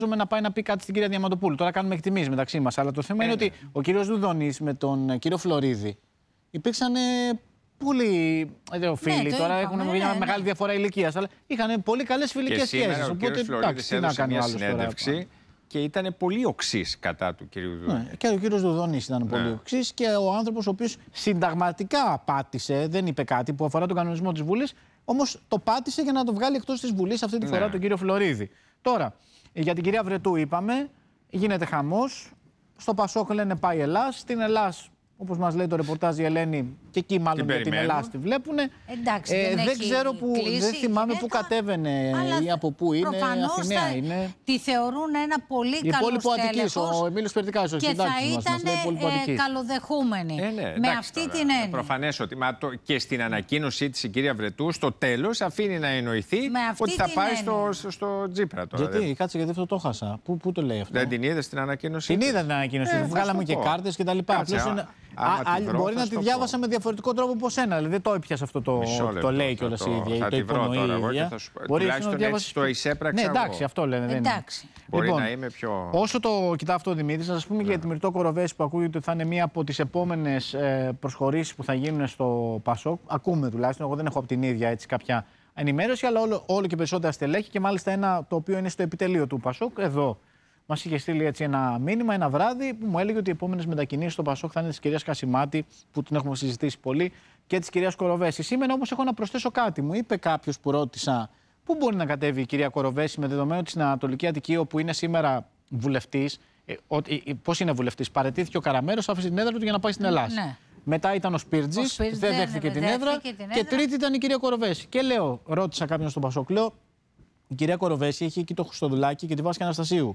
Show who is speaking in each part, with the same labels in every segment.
Speaker 1: να πάει να πει κάτι στην κυρία Διαμαντοπούλου. Τώρα κάνουμε εκτιμήσεις μεταξύ μας. Αλλά το θέμα είναι ότι ο κύριος Δουδονής με τον κύριο Φλωρίδη υπήρξαν πολλοί φίλοι. Τώρα έχουν μια μεγάλη διαφορά ηλικίας. Αλλά είχαν πολύ καλές φιλικές σχέσεις.
Speaker 2: Οπότε εντάξει, τι να κάνει μια συνέντευξη. Και ήταν πολύ οξύς κατά του κυρίου Δουδονή.
Speaker 1: Και ο κύριος Δουδονής ήταν πολύ οξύς και ο άνθρωπος ο οποίος συνταγματικά πάτησε, δεν είπε κάτι που αφορά τον κανονισμό της Βουλής, όμως το πάτησε για να το βγάλει εκτός της Βουλής αυτή τη φορά τον κύριο Φλωρίδη. Τώρα, για την κυρία Βρετού είπαμε, γίνεται χαμός. Στο Πασόκ λένε πάει Ελλάς. Στην Ελλάς, όπως μας λέει το ρεπορτάζ η Ελένη, και εκεί μάλλον για την Ελλάδα τη βλέπουν.
Speaker 3: Εντάξει,
Speaker 1: δεν ξέρω που, δεν θυμάμαι πού κατέβαινε ή από πού είναι. Αθηναία είναι.
Speaker 3: Τη θεωρούν ένα πολύ καλό στέλεχος.
Speaker 1: Ο Εμίλιος Περτικάς, ο συντάκτης μας, μας λέει
Speaker 3: ήταν καλοδεχούμενοι. Με αυτή την έννοια.
Speaker 2: Προφανές ότι και στην ανακοίνωσή της η κυρία Βρετού στο τέλος αφήνει να εννοηθεί ότι θα πάει στο Τσίπρα τώρα.
Speaker 1: Γιατί, κάτσε, γιατί αυτό το χάσα. Πού το λέει αυτό?
Speaker 2: Δεν την είδε στην ανακοίνωσή?
Speaker 1: Την είδα την ανακοίνωση. Βγάλαμε και κάρτες κτλ. Μπορεί να τη διάβασα με διαφορετικό τρόπο από σένα. Δηλαδή δεν το έπιασε αυτό το λέει κιόλας η ίδια.
Speaker 2: Το υπονοεί η ίδια. Τουλάχιστον έτσι το εισέπραξα.
Speaker 1: Ναι, εντάξει, αυτό λένε.
Speaker 2: Μπορεί να είμαι πιο.
Speaker 1: Όσο το κοιτά αυτό ο Δημήτρης, να σας πούμε για τη Μυρτώ Κοροβέση που ακούγεται ότι θα είναι μία από τις επόμενες προσχωρήσεις που θα γίνουν στο Πασόκ. Ακούμε τουλάχιστον. Εγώ δεν έχω από την ίδια έτσι κάποια ενημέρωση, αλλά όλο και περισσότερα στελέχη και μάλιστα ένα το οποίο είναι στο επιτελείο του Πασόκ εδώ. Μας είχε στείλει έτσι ένα μήνυμα ένα βράδυ που μου έλεγε ότι οι επόμενες μετακινήσεις στο Πασόκ θα είναι της κυρίας Κασιμάτη, που την έχουμε συζητήσει πολύ, και της κυρίας Κοροβέση. Σήμερα όμως έχω να προσθέσω κάτι. Μου είπε κάποιος που ρώτησα πού μπορεί να κατέβει η κυρία Κοροβέση με δεδομένο ότι στην Ανατολική Αττική, όπου είναι σήμερα βουλευτής, πώς είναι βουλευτής? Παραιτήθηκε ο Καραμέρος, άφησε την έδρα του για να πάει στην Ελλάδα. Ναι. Μετά ήταν ο Σπίρτζης, δεν δέχθηκε την έδρα. Και τρίτη ήταν η κυρία Κοροβέση. Και λέω, ρώτησα κάποιον στο Πασόκ, λέω, η κυρία Κοροβέση έχει εκεί το Χριστοδουλάκη και τη Βάσια Αναστασίου.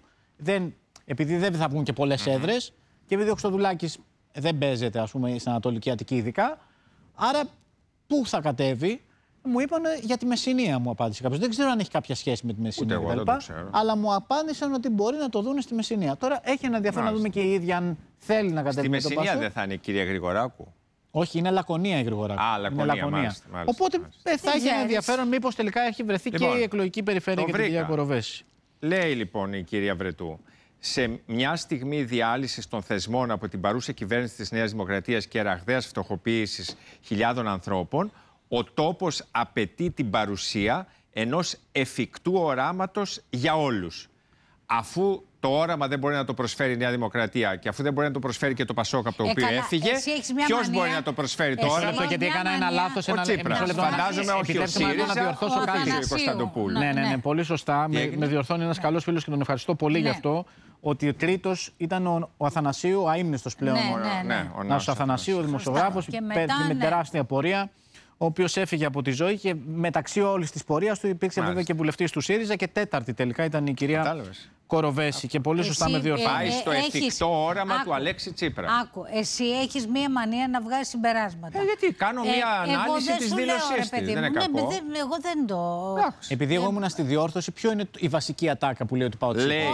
Speaker 1: Επειδή δεν θα βγουν και πολλές έδρες και επειδή ο Χρυστοδουλάκης δεν παίζεται, ας πούμε, στην Ανατολική Αττική ειδικά, άρα πού θα κατέβει? Μου είπαν για τη Μεσσηνία, μου απάντησε κάποιος. Δεν ξέρω αν έχει κάποια σχέση με τη Μεσσηνία κτλ. Αλλά μου απάντησαν ότι μπορεί να το δουν στη Μεσσηνία. Τώρα έχει ένα ενδιαφέρον να δούμε και η ίδια αν θέλει να κατέβει.
Speaker 2: Στη Μεσσηνία δεν θα είναι η κυρία Γρηγοράκου?
Speaker 1: Όχι, είναι Λακωνία η Γρηγοράκου.
Speaker 2: Λακωνία. Μάλιστα.
Speaker 1: Οπότε θα έχει ένα ενδιαφέρον μήπως τελικά έχει βρεθεί και η εκλογική περιφέρεια για την κυρία Κοροβέση.
Speaker 2: Λέει λοιπόν η κυρία Βρετού, σε μια στιγμή διάλυσης των θεσμών από την παρούσα κυβέρνηση της Νέας Δημοκρατίας και ραγδαίας φτωχοποίησης χιλιάδων ανθρώπων, ο τόπος απαιτεί την παρουσία ενός εφικτού οράματος για όλους. Αφού το όραμα δεν μπορεί να το προσφέρει η Νέα Δημοκρατία και αφού δεν μπορεί να το προσφέρει και το Πασόκ από το οποίο έφυγε, ποιος μπορεί να το προσφέρει το όραμα?
Speaker 1: Γιατί έκανα ένα λάθος.
Speaker 2: Ο Τσίπρας. Φαντάζομαι όχι ο ΣΥΡΙΖΑ,
Speaker 1: να διορθώσω κάτι.
Speaker 2: Ο Κωνσταντοπούλου.
Speaker 1: Ναι, πολύ σωστά. Με διορθώνει ένας καλός φίλος και τον ευχαριστώ πολύ γι' αυτό. Ότι ο τρίτος ήταν ο Αθανασίου, ο αείμνηστος πλέον. Ο Νάσος Αθανασίου, ο δημοσιογράφος, με τεράστια πορεία, ο οποίος έφυγε από τη ζωή και μεταξύ όλης της πορείας του υπήρξε βέβαια και βουλευτής του ΣΥΡΙΖΑ και τέταρτη τελικά ήταν η κυρία Κοροβέση. Και πολύ σωστά με διορθώνει.
Speaker 2: Πάει στο εφικτό όραμα του Αλέξη Τσίπρα.
Speaker 3: Άκου, εσύ έχεις μία μανία να βγάζεις συμπεράσματα.
Speaker 2: Γιατί κάνω μία ανάλυση της δήλωσής της. Δεν είναι κακό.
Speaker 3: Εγώ δεν το.
Speaker 1: Επειδή εγώ ήμουν στη διόρθωση, ποιο είναι η βασική ατάκα που λέει ότι πάω Τσίπρα?
Speaker 2: Λέει,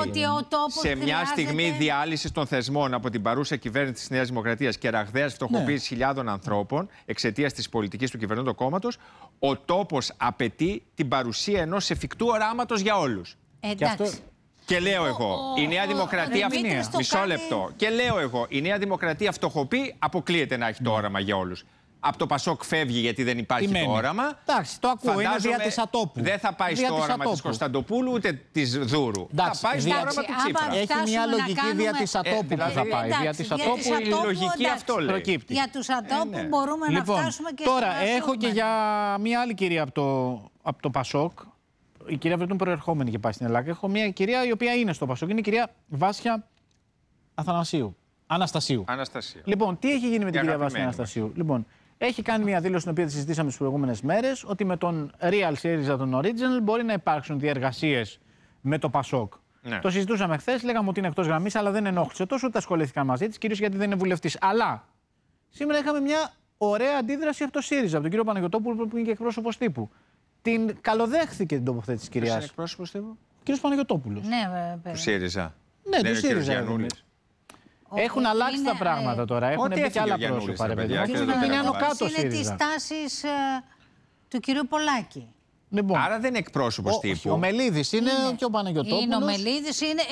Speaker 2: σε μια στιγμή διάλυσης των θεσμών από την παρούσα κυβέρνηση της Νέας Δημοκρατίας και ραγδαίας φτωχοποίησης χιλιάδων ανθρώπων εξαιτίας της πολιτικής του κυβερνώντο κόμματος, ο τόπος απαιτεί την παρουσία ενός εφικτού οράματος για όλους. Και λέω εγώ, η Νέα Δημοκρατία. Μισό λεπτό. Και λέω εγώ, η Νέα Δημοκρατία φτωχοποιεί, αποκλείεται να έχει το όραμα για όλους. Από το Πασόκ φεύγει γιατί δεν υπάρχει το όραμα.
Speaker 1: Εντάξει, το ακούω. Είναι δια της ατόπου.
Speaker 2: Δεν θα πάει στο όραμα της Κωνσταντοπούλου ούτε της Δούρου. Θα πάει στο όραμα του Τσίπρα.
Speaker 1: Έχει μια λογική δια της ατόπου που θα πάει. Δια της ατόπου
Speaker 2: η λογική αυτό λέει.
Speaker 3: Για τους ατόπου μπορούμε να φτάσουμε και
Speaker 1: τώρα έχω και για μια άλλη κυρία από το Πασόκ. Η κυρία Βρετού είναι προερχόμενη και πάει στην Ελλάδα. Έχω μια κυρία η οποία είναι στο Πασόκ. Είναι η κυρία Βάσια Αναστασίου. Λοιπόν, τι έχει γίνει με την κυρία Βάσια Αναστασίου? Λοιπόν, έχει κάνει μια δήλωση την οποία τη συζητήσαμε τις προηγούμενες μέρες, ότι με τον Real ΣΥΡΙΖΑ, τον Original, μπορεί να υπάρξουν διεργασίες με το Πασόκ. Ναι. Το συζητούσαμε χθες, λέγαμε ότι είναι εκτός γραμμής, αλλά δεν ενόχλησε τόσο, ούτε ασχολήθηκαν μαζί της, κυρίως γιατί δεν είναι βουλευτής. Αλλά σήμερα είχαμε μια ωραία αντίδραση από το ΣΥΡΙΖΑ, από τον κύριο Παναγιωτόπουλο, που είναι και εκπρόσωπος τύπου. Την καλοδέχθηκε την τοποθέτηση της κυρίας.
Speaker 2: Είναι εκπρόσωπος τύπου?
Speaker 1: Ο κύριος Παναγιωτόπουλος.
Speaker 3: Ναι,
Speaker 2: του ΣΥΡΙΖΑ.
Speaker 1: Ναι, του ΣΥΡΙΖΑ. Έχουν αλλάξει τα πράγματα τώρα. Έχουν μπει και άλλα πρόσωπα.
Speaker 3: Είναι άνω κάτω ΣΥΡΙΖΑ. Είναι τις τάσεις του κυρίου Πολάκη.
Speaker 1: Λοιπόν,
Speaker 2: άρα δεν είναι εκπρόσωπος τύπου.
Speaker 1: Ο Μελίδης είναι και ο Παναγιωτόπουλος.
Speaker 3: Είναι ο Μελίδης, είναι